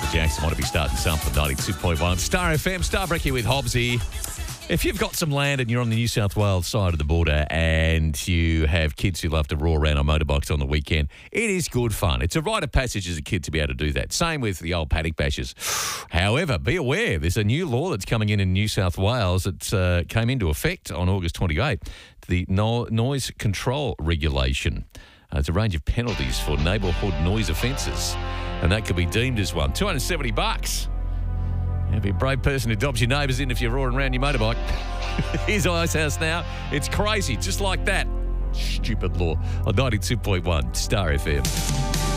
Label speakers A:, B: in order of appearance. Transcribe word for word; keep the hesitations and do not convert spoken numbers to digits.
A: Jackson want to be starting something. ninety-two point one Star F M, Starbreak here with Hobbsy. If you've got some land and you're on the New South Wales side of the border and you have kids who love to roar around on motorbikes on the weekend, it is good fun. It's a rite of passage as a kid to be able to do that. Same with the old paddock bashers. However, be aware, there's a new law that's coming in in New South Wales that uh, came into effect on August twenty-eighth, the no- noise control regulation. Uh, there's a range of penalties for neighbourhood noise offences, and that could be deemed as one. two hundred seventy bucks. You'll be a brave person who adopts your neighbours in if you're roaring around your motorbike. Here's Icehouse now. It's crazy, just like that. Stupid law on ninety-two point one Star F M.